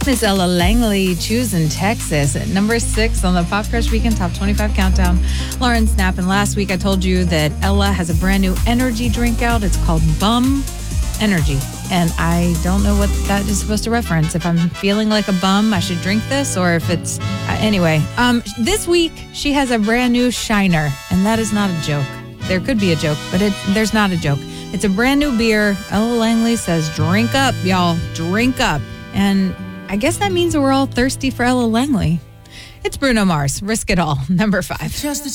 Miss Ella Langley, Choosing Texas at number 6 on the Pop Crush Weekend Top 25 Countdown. Lauren Snapping, last week I told you that Ella has a brand new energy drink out. It's called Bum Energy. And I don't know what that is supposed to reference. If I'm feeling like a bum, I should drink this, or if it's... anyway, this week she has a brand new Shiner, and that is not a joke. There could be a joke, but there's not a joke. It's a brand new beer. Ella Langley says, drink up, y'all. Drink up. And I guess that means we're all thirsty for Ella Langley. It's Bruno Mars. Risk It All, number 5.